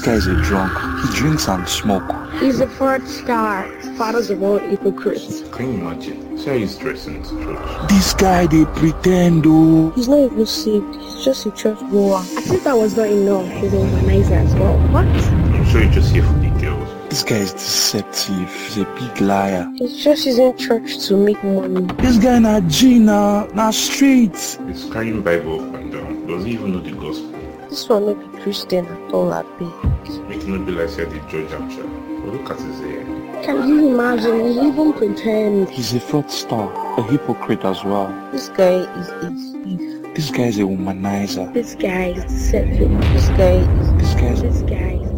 guy is a drunk. He drinks and smoke. He's a fraudster. Fathers of all hypocrites. Can you imagine? See how he's dressing to church. This guy, they pretend, oh. He's not even saved. He's just a church goer. As if that was not enough, he's a womanizer as well. What? I'm sure you're just here for the girls. This guy is deceptive. He's a big liar. He's just using church to make money. This guy na Gina, na street. He's carrying Bible up and down. Doesn't even know the gospel. This one not be Christian at all, I beg. Making it be like said the judge and child. But look at his hair. Can you imagine? He even pretends. He's a fraudster, a hypocrite as well. This guy is a thief. This guy is a womanizer. This guy is deceptive. This guy is... This guy is... This guy is...